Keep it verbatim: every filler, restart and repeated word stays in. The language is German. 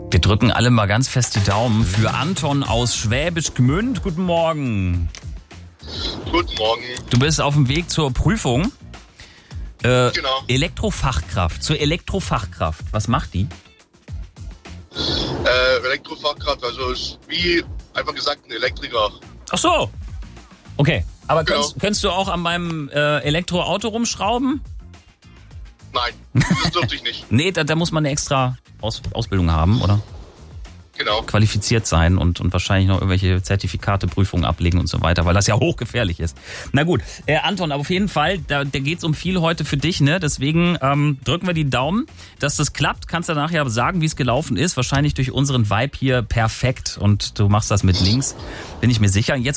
Wir drücken alle mal ganz fest die Daumen für Anton aus Schwäbisch Gmünd. Guten Morgen. Guten Morgen. Du bist auf dem Weg zur Prüfung. Äh, Genau. Elektrofachkraft. Zur Elektrofachkraft. Was macht die? Äh, Elektrofachkraft, also ist wie einfach gesagt ein Elektriker. Ach so. Okay. Aber Genau. könntest, könntest du auch an meinem äh, Elektroauto rumschrauben? Nein, das dürfte ich nicht. Nee, da, da muss man eine extra Aus, Ausbildung haben, oder? Genau. Qualifiziert sein und, und wahrscheinlich noch irgendwelche Zertifikate, Prüfungen ablegen und so weiter, weil das ja hochgefährlich ist. Na gut, äh, Anton, aber auf jeden Fall, da, da geht's um viel heute für dich, ne? Deswegen ähm, drücken wir die Daumen, dass das klappt. Kannst du nachher sagen, wie es gelaufen ist. Wahrscheinlich durch unseren Vibe hier perfekt und du machst das mit links, bin ich mir sicher. Jetzt